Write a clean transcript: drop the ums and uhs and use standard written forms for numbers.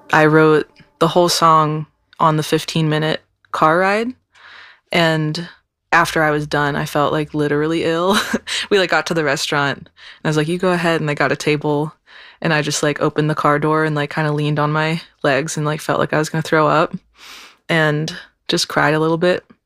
I wrote the whole song on the 15-minute car ride. And after I was done, I felt like literally ill. We like got to the restaurant and I was like, you go ahead. And they got a table and I just like opened the car door and like kind of leaned on my legs and like felt like I was going to throw up and just cried a little bit.